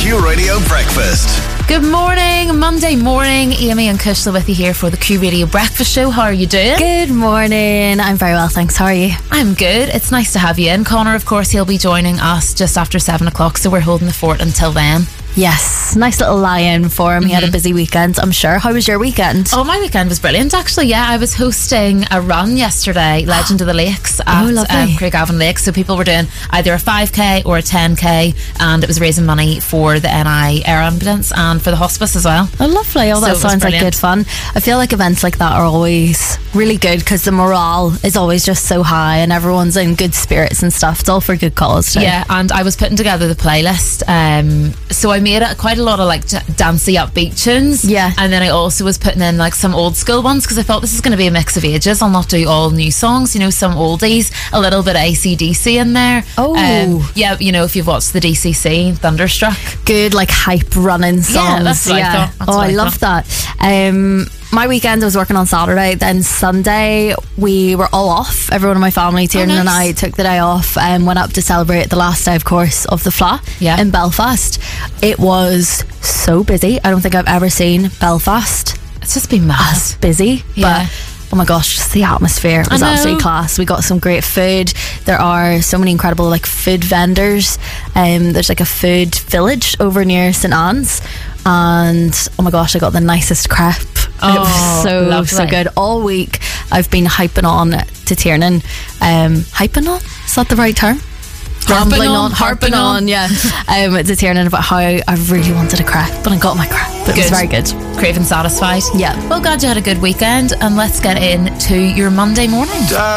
Q Radio Breakfast. Good morning, Monday morning. Amy and Kushla with you here for the Q Radio Breakfast Show. How are you doing? Good morning. I'm very well, thanks. How are you? I'm good. It's nice to have you in. Connor, of course, he'll be joining us just after 7 o'clock, so we're holding the fort until then. Yes, nice little lie-in for him. He had a busy weekend, I'm sure. How was your weekend? Oh, my weekend was brilliant, actually. Yeah, I was hosting a run yesterday, Legend of the Lakes, at Craigavon Lake. So people were doing either a 5k or a 10k, and it was raising money for the NI Air Ambulance and for the hospice as well. Oh, lovely. Oh, that sounds like good fun. I feel like events like that are always really good because the morale is always just so high and everyone's in good spirits and stuff. It's all for good cause too. Yeah, and I was putting together the playlist, so I made it quite a lot of like dancey upbeat tunes. Yeah. And then I also was putting in like some old school ones because I thought this is going to be a mix of ages. I'll not do all new songs, you know, some oldies, a little bit of AC/DC in there. Oh. Yeah, you know, if you've watched the DCC, Thunderstruck. Good, like hype running songs. Yeah, that's what I thought. That's I what love that. My weekend, I was working on Saturday. Then Sunday, we were all off. Everyone in my family, Tiernan and I, took the day off and went up to celebrate the last day, of course, of the Fleadh in Belfast. It was so busy. I don't think I've ever seen Belfast. It's just been mad. As busy. Yeah. But oh my gosh, just the atmosphere was absolutely class. We got some great food. There are so many incredible like food vendors. There's like a food village over near St Anne's, and oh my gosh, I got the nicest crepe. Oh, it was so good. All week I've been hyping on to Tiernan. Hyping on? Is that the right term? Harping on, yeah. To Tiernan about how I really wanted a crepe, but I got my crepe. It was very good. Craving satisfied. Yeah. Well, glad you had a good weekend, and let's get into your Monday morning.